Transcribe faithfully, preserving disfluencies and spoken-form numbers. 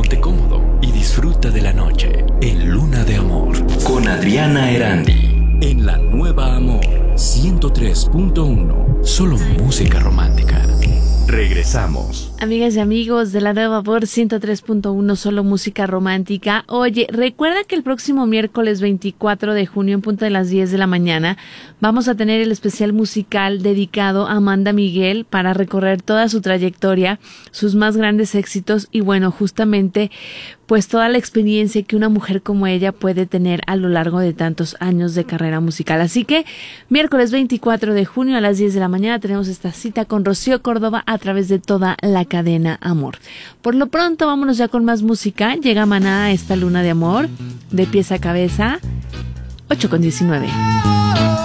Ponte cómodo y disfruta de la noche en Luna de Amor con Adriana Erandi en la Nueva Amor ciento tres punto uno. Solo música romántica. Regresamos. Amigas y amigos de la Nueva Amor ciento tres punto uno, solo música romántica. Oye, recuerda que el próximo miércoles veinticuatro de junio en punto de las diez de la mañana vamos a tener el especial musical dedicado a Amanda Miguel para recorrer toda su trayectoria, sus más grandes éxitos y bueno, justamente pues toda la experiencia que una mujer como ella puede tener a lo largo de tantos años de carrera musical. Así que miércoles veinticuatro de junio a las diez de la mañana tenemos esta cita con Rocío Córdoba a través de toda la cadena Amor. Por lo pronto, vámonos ya con más música. Llega Maná a esta Luna de Amor, de pies a cabeza, ocho con diecinueve.